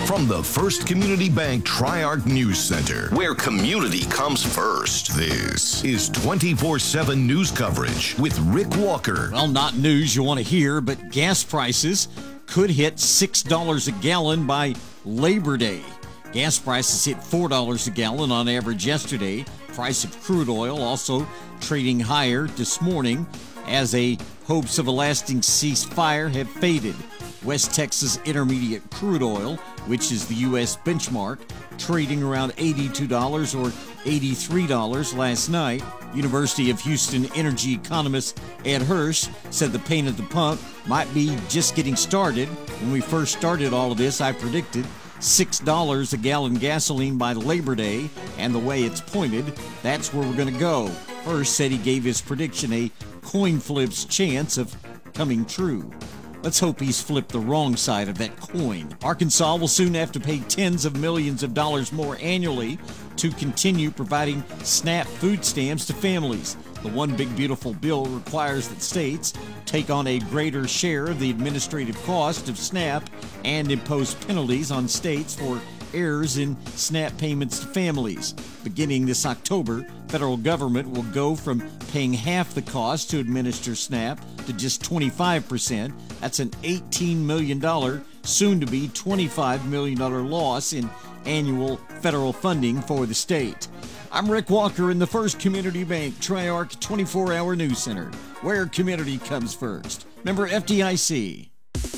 From the First Community Bank Tri-Arc News Center, where community comes first, this is 24/7 news coverage with Rick Walker. Well, not news you want to hear, but gas prices could hit $6 a gallon by Labor Day. Gas prices hit $4 a gallon on average yesterday. Price of crude oil also trading higher this morning as hopes of a lasting ceasefire have faded. West Texas Intermediate crude oil, which is the U.S. benchmark, trading around $82 or $83 last night. University of Houston energy economist Ed Hirsch said the pain at the pump might be just getting started. When we first started all of this, I predicted $6 a gallon gasoline by Labor Day, and the way it's pointed, that's where we're going to go. Hirsch said he gave his prediction a coin flip's chance of coming true. Let's hope he's flipped the wrong side of that coin. Arkansas will soon have to pay tens of millions of dollars more annually to continue providing SNAP food stamps to families. The One Big Beautiful Bill requires that states take on a greater share of the administrative cost of SNAP and impose penalties on states for errors in SNAP payments to families. Beginning this October, federal government will go from paying half the cost to administer SNAP to just 25%. That's an $18 million, soon-to-be $25 million loss in annual federal funding for the state. I'm Rick Walker in the First Community Bank Tri-Arc 24-hour news center, where community comes first. Member FDIC.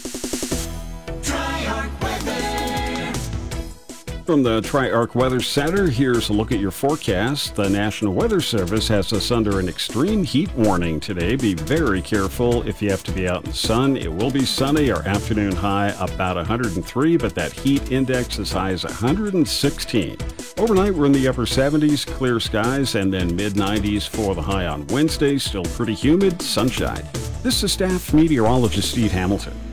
From the Tri-Arc Weather Center, here's a look at your forecast. The National Weather Service has us under an extreme heat warning today. Be very careful if you have to be out in the sun. It will be sunny. Our afternoon high about 103, but that heat index as high as 116. Overnight, we're in the upper 70s, clear skies, and then mid-90s for the high on Wednesday. Still pretty humid, sunshine. This is Staff Meteorologist Steve Hamilton.